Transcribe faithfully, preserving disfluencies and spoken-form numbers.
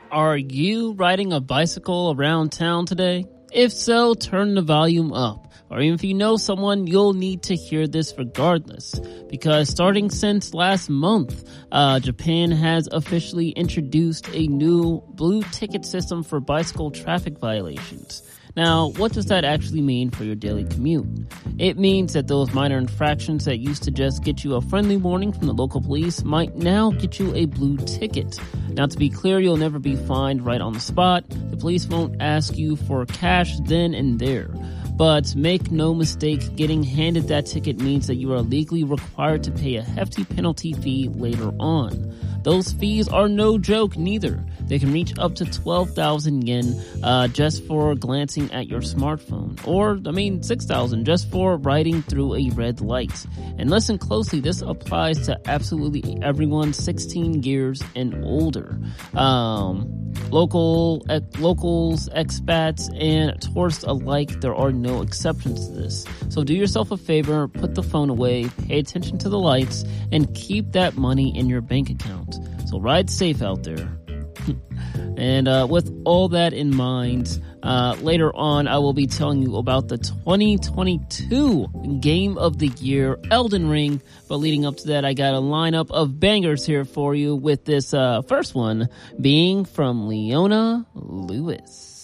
Are you riding a bicycle around town today? If so, turn the volume up. Or even if you know someone, you'll need to hear this regardless. Because starting since last month, uh, Japan has officially introduced a new blue ticket system for bicycle traffic violations. Now, what does that actually mean for your daily commute? It means that those minor infractions that used to just get you a friendly warning from the local police might now get you a blue ticket. Now, to be clear, you'll never be fined right on the spot. The police won't ask you for cash then and there. But make no mistake, getting handed that ticket means that you are legally required to pay a hefty penalty fee later on. Those fees are no joke neither. They can reach up to twelve thousand yen uh, just for glancing at your smartphone. Or, I mean, six thousand just for riding through a red light. And listen closely, this applies to absolutely everyone sixteen years and older. Um, local, ec- locals, expats, and tourists alike, there are no exceptions to this. So do yourself a favor, put the phone away, pay attention to the lights, and keep that money in your bank account. So ride safe out there. And uh, with all that in mind, uh, later on I will be telling you about the twenty twenty-two Game of the Year, Elden Ring. But leading up to that, I got a lineup of bangers here for you, with this uh, first one being from Leona Lewis.